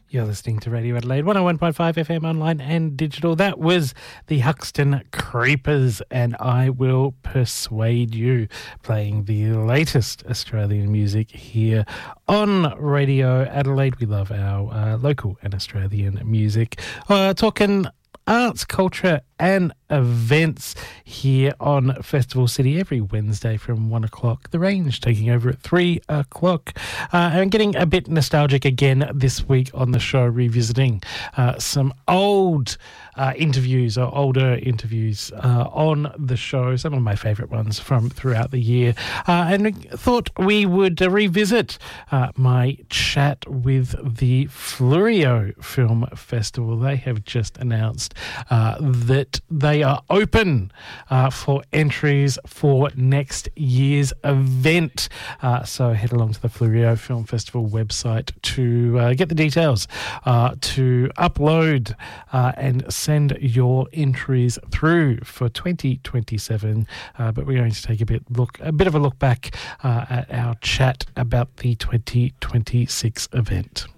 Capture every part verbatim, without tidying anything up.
You're listening to Radio Adelaide, one oh one point five F M online and digital. That was the Huxton Creepers, and I Will Persuade You, playing the latest Australian music here on Radio Adelaide. We love our uh, local and Australian music. Uh, talking arts, culture and events here on Festival City every Wednesday from one o'clock. The Range taking over at three o'clock. Uh, and getting a bit nostalgic again this week on the show, revisiting uh, some old uh, interviews or older interviews uh, on the show, some of my favourite ones from throughout the year. Uh, and thought we would uh, revisit uh, my chat with the Fleurieu Film Festival. They have just announced uh, that they are open uh, for entries for next year's event. Uh, so head along to the Fleurieu Film Festival website to uh, get the details, uh, to upload uh, and send your entries through for twenty twenty-seven. Uh, but we're going to take a bit look, a bit of a look back uh, at our chat about the twenty twenty-six event.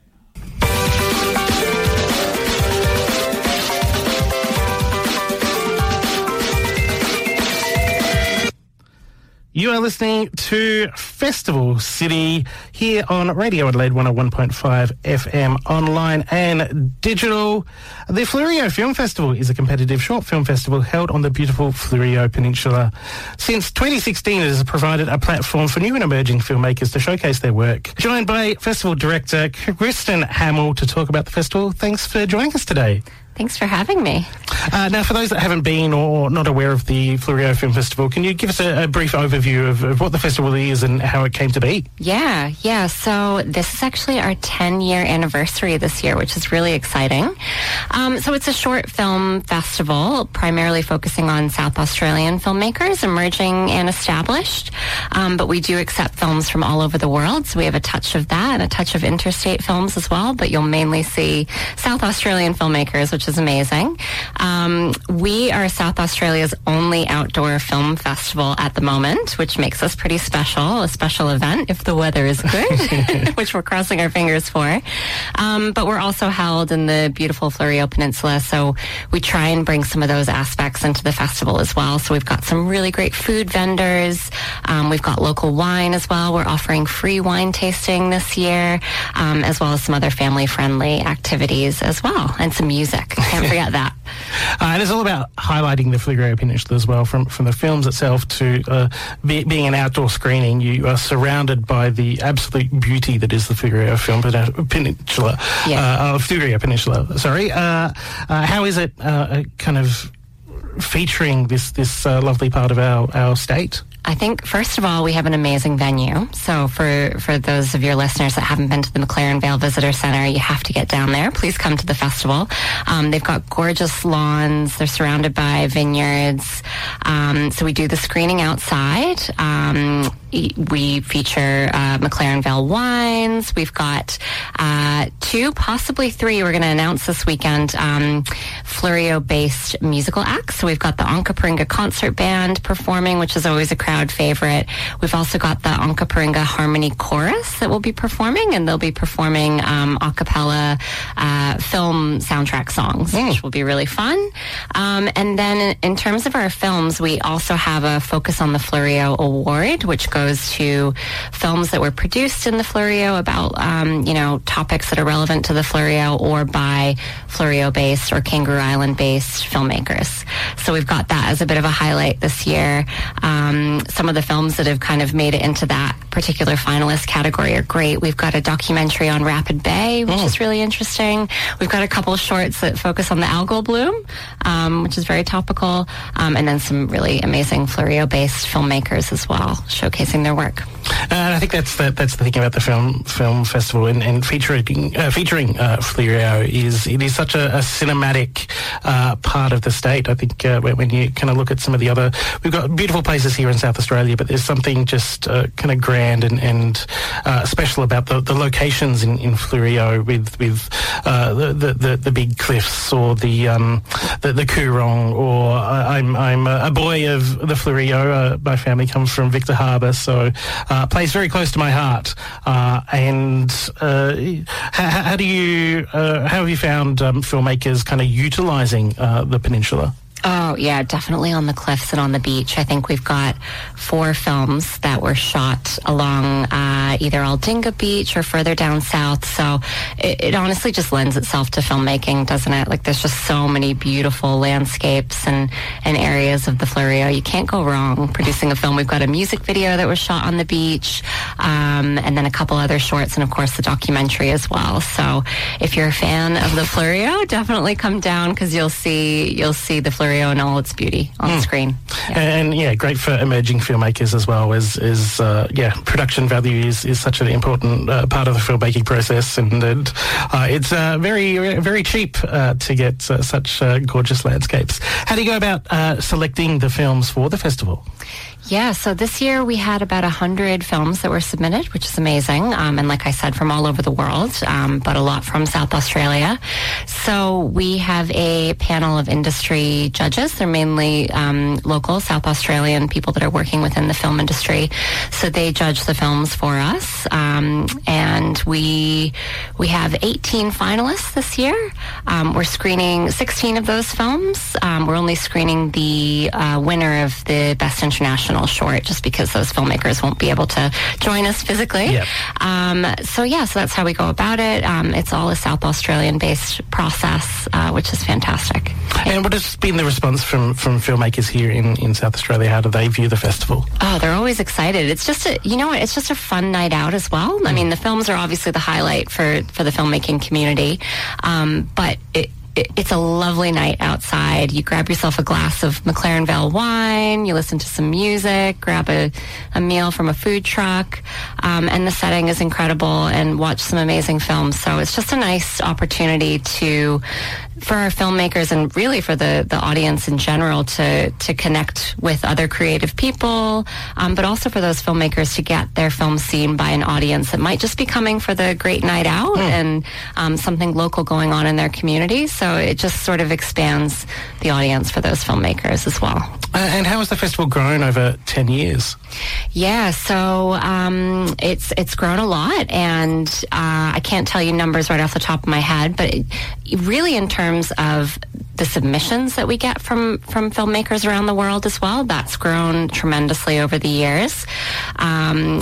You are listening to Festival City here on Radio Adelaide one oh one point five F M online and digital. The Fleurieu Film Festival is a competitive short film festival held on the beautiful Fleurieu Peninsula. Since twenty sixteen, it has provided a platform for new and emerging filmmakers to showcase their work. Joined by Festival Director Kristen Hamill to talk about the festival. Thanks for joining us today. Thanks for having me. Uh, now, for those that haven't been or not aware of the Fleurieu Film Festival, can you give us a, a brief overview of, of what the festival is and how it came to be? Yeah, yeah. So this is actually our ten-year anniversary this year, which is really exciting. Um, so it's a short film festival, primarily focusing on South Australian filmmakers, emerging and established. Um, but we do accept films from all over the world, so we have a touch of that and a touch of interstate films as well, but you'll mainly see South Australian filmmakers, which is amazing. Um, we are South Australia's only outdoor film festival at the moment, which makes us pretty special, a special event if the weather is good, which we're crossing our fingers for. Um, but we're also held in the beautiful Fleurieu Peninsula, so we try and bring some of those aspects into the festival as well. So we've got some really great food vendors. Um, we've got local wine as well. We're offering free wine tasting this year, um, as well as some other family-friendly activities as well, and some music. Can't forget that. Uh, and it's all about highlighting the Fleurieu Peninsula as well, from, from the films itself to uh, be, being an outdoor screening. You are surrounded by the absolute beauty that is the Fleurieu Film Peninsula. Yeah. Uh, uh, Fleurieu Peninsula, sorry. Uh, uh, how is it uh, kind of featuring this, this uh, lovely part of our, our state? I think, first of all, we have an amazing venue. So for, for those of your listeners that haven't been to the McLaren Vale Visitor Centre, you have to get down there. Please come to the festival. Um, they've got gorgeous lawns. They're surrounded by vineyards. Um, so we do the screening outside. Um, we feature uh, McLaren Vale wines. We've got uh, two, possibly three, we're going to announce this weekend, um, Fleurieu-based musical acts. So we've got the Onkaparinga Concert Band performing, which is always a crowd favorite. We've also got the Onkaparinga Harmony Chorus that will be performing, and they'll be performing um, a cappella uh, film soundtrack songs, mm. which will be really fun. Um, and then in, in terms of our films, we also have a Focus on the Fleurieu Award, which goes to films that were produced in the Fleurieu about, um, you know, topics that are relevant to the Fleurieu or by Fleurieu-based or Kangaroo Island-based filmmakers. So we've got that as a bit of a highlight this year. Um, some of the films that have kind of made it into that particular finalist category are great. We've got a documentary on Rapid Bay, which oh. is really interesting. We've got a couple of shorts that focus on the algal bloom, um, which is very topical, um, and then some really amazing Fleurieu-based filmmakers as well, showcasing their work. Uh, and I think that's the, that's the thing about the film film festival and, and featuring uh, featuring uh, Fleurieu is it is such a, a cinematic uh, part of the state. I think uh, when you kind of look at some of the other, we've got beautiful places here in South South Australia, but there's something just uh, kind of grand and, and uh, special about the, the locations in, in Fleurieu with with uh, the, the, the the big cliffs or the um, the, the Coorong. Or uh, I'm I'm a boy of the Fleurieu. Uh, my family comes from Victor Harbour, so uh, plays very close to my heart. Uh, and uh, how, how do you uh, how have you found um, filmmakers kind of utilising uh, the peninsula? Oh, yeah, definitely on the cliffs and on the beach. I think we've got four films that were shot along uh, either Aldinga Beach or further down south. So it, it honestly just lends itself to filmmaking, doesn't it? Like, there's just so many beautiful landscapes and, and areas of the Fleurieu. You can't go wrong producing a film. We've got a music video that was shot on the beach, um, and then a couple other shorts, and of course the documentary as well. So if you're a fan of the Fleurieu, definitely come down, because you'll see you'll see the Fleurieu in all its beauty on mm. screen. Yeah. And, and yeah, great for emerging filmmakers as well. Is is uh, yeah, production value is, is such an important uh, part of the filmmaking process, and, and uh, it's uh, very very cheap uh, to get uh, such uh, gorgeous landscapes. How do you go about uh, selecting the films for the festival? Yeah, so this year we had about one hundred films that were submitted, which is amazing. Um, and like I said, from all over the world, um, but a lot from South Australia. So we have a panel of industry judges. They're mainly um, local South Australian people that are working within the film industry. So they judge the films for us. Um, and we we have eighteen finalists this year. Um, we're screening sixteen of those films. Um, we're only screening the uh, winner of the Best International Short, just because those filmmakers won't be able to join us physically. Yep. Um, so yeah, so that's how we go about it. Um, it's all a South Australian-based process, uh, which is fantastic. And what has been the response from, from filmmakers here in, in South Australia? How do they view the festival? Oh, they're always excited. It's just a, you know what, it's just a fun night out as well. I mean, the films are obviously the highlight for, for the filmmaking community, um, but it, it's a lovely night outside. You grab yourself a glass of McLaren Vale wine, you listen to some music, grab a, a meal from a food truck, um, and the setting is incredible, and watch some amazing films. So it's just a nice opportunity to, for our filmmakers and really for the, the audience in general, to, to connect with other creative people, um, but also for those filmmakers to get their films seen by an audience that might just be coming for the great night out mm. and um, something local going on in their community. So it just sort of expands the audience for those filmmakers as well. Uh, and how has the festival grown over ten years? Yeah, so um, it's it's grown a lot, and uh, I can't tell you numbers right off the top of my head, but it, really in terms of the submissions that we get from, from filmmakers around the world as well, that's grown tremendously over the years. Um,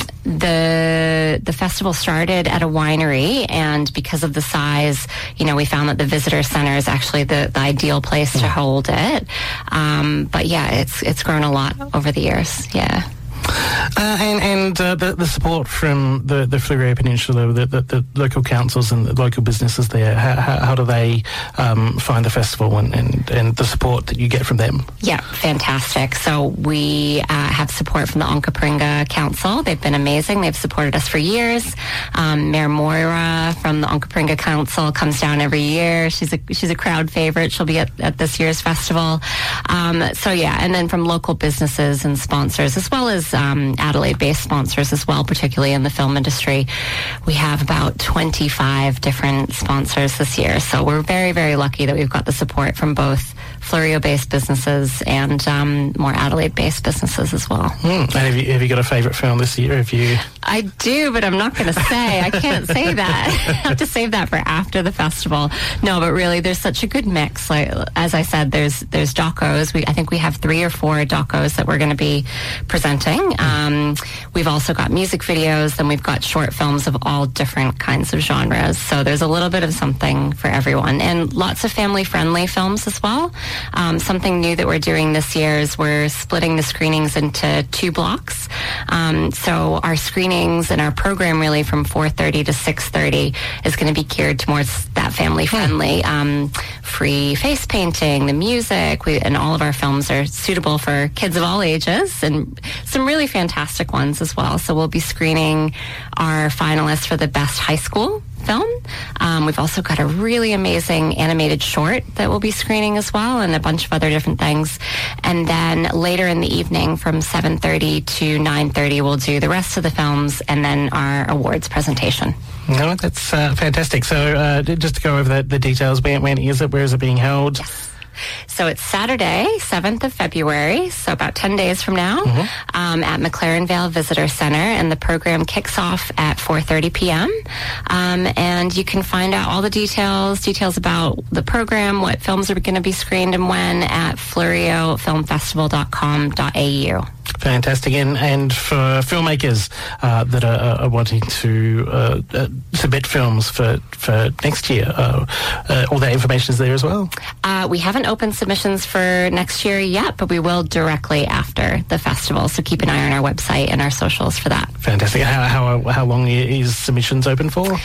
the the festival started at a winery, and because of the size, you know, we found that the visitor center is actually the, the ideal place to hold it. Um, but yeah, it's it's grown a lot over the years. Yeah. Uh, and and uh, the, the support from the, the Fleurieu Peninsula, the, the, the local councils and the local businesses there, how, how, how do they um, find the festival and, and, and the support that you get from them? Yeah, fantastic. So we uh, have support from the Onkaparinga Council. They've been amazing. They've supported us for years. Um, Mayor Moira from the Onkaparinga Council comes down every year. She's a she's a crowd favorite. She'll be at, at this year's festival. Um, so yeah, and then from local businesses and sponsors, as well as Um, Adelaide-based sponsors as well, particularly in the film industry. We have about twenty-five different sponsors this year, so we're very, very lucky that we've got the support from both Fleurieu-based businesses and um, more Adelaide-based businesses as well. Mm. And have you, have you got a favourite film this year? Have you? I do, but I'm not going to say. I can't say that. I have to save that for after the festival. No, but really, there's such a good mix. Like as I said, there's there's docos. We I think we have three or four docos that we're going to be presenting. Um, we've also got music videos, then we've got short films of all different kinds of genres. So there's a little bit of something for everyone, and lots of family-friendly films as well. Um, something new that we're doing this year is we're splitting the screenings into two blocks. Um, so our screenings and our program really from four thirty to six thirty is going to be geared towards that family-friendly, um, free face painting, the music, we, and all of our films are suitable for kids of all ages, and some really fantastic ones as well. So we'll be screening our finalists for the Best High School film. Um, we've also got a really amazing animated short that we'll be screening as well, and a bunch of other different things. And then later in the evening from seven thirty to nine thirty, we'll do the rest of the films and then our awards presentation. No, that's uh, fantastic. So uh, just to go over the, the details, when, when is it? Where is it being held? Yes. So it's Saturday, seventh of February, so about ten days from now, mm-hmm. um, at McLaren Vale Visitor Center, and the program kicks off at four thirty p.m. Um, and you can find out all the details, details about the program, what films are going to be screened and when, at florio film festival dot com dot a u. Fantastic. And, and for filmmakers uh, that are, are wanting to uh, uh, submit films for, for next year, uh, uh, all that information is there as well? Uh, we haven't opened submissions for next year yet, but we will directly after the festival. So keep an eye on our website and our socials for that. Fantastic. How, how, how long is submissions open for?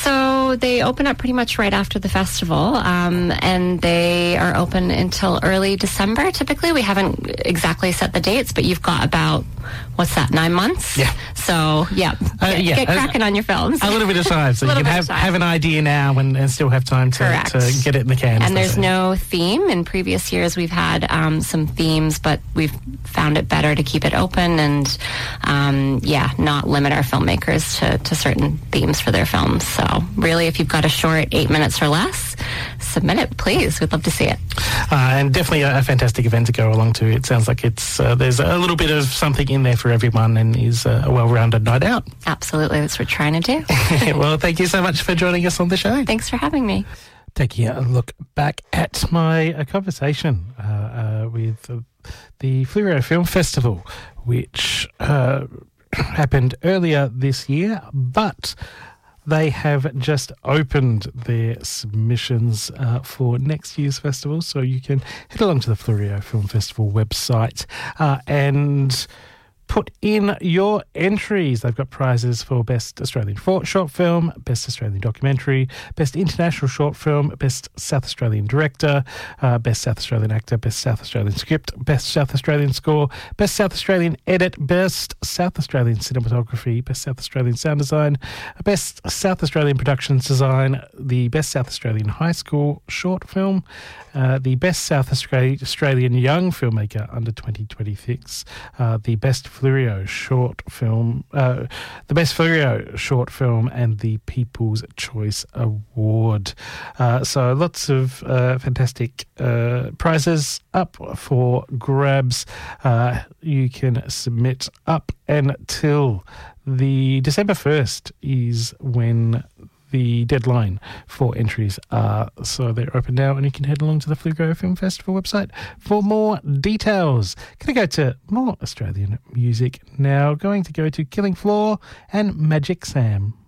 So they open up pretty much right after the festival, um, and they are open until early December. Typically, we haven't exactly set the dates, but you've got about, what's that, nine months? Yeah. So, yeah, uh, get, yeah. get cracking on your films. A little bit of time, so you can have, have an idea now and, and still have time to, to get it in the can. And there's no theme. In previous years, we've had um, some themes, but we've found it better to keep it open and, um, yeah, not limit our filmmakers to, to certain themes for their films. So, really, if you've got a short eight minutes or less, submit it, please. We'd love to see it. Uh, and definitely a, a fantastic event to go along to. It sounds like it's uh, there's a little bit of something in there for everyone, and is a well-rounded night out. Absolutely, that's what we're trying to do. Well, thank you so much for joining us on the show. Thanks for having me. Taking a look back at my uh, conversation uh, uh, with uh, the Fleurieu Film Festival, which uh, happened earlier this year, but they have just opened their submissions uh, for next year's festival, so you can head along to the Fleurieu Film Festival website uh, and put in your entries. They've got prizes for Best Australian Short Film, Best Australian Documentary, Best International Short Film, Best South Australian Director, uh, Best South Australian Actor, Best South Australian Script, Best South Australian Score, Best South Australian Edit, Best South Australian Cinematography, Best South Australian Sound Design, Best South Australian Productions Design, the Best South Australian High School Short Film, uh, the Best South Australian Young Filmmaker under twenty twenty-six, uh, the Best Fleurieu Short Film, uh, the Best Fleurieu Short Film, and the People's Choice Award. Uh, so lots of uh, fantastic uh, prizes up for grabs. Uh, you can submit up until the December first is when the deadline for entries are. So they're open now, and you can head along to the Fleurieu Film Festival website for more details. Going to go to more Australian music now. Going to go to Killing Floor and Magic Sam.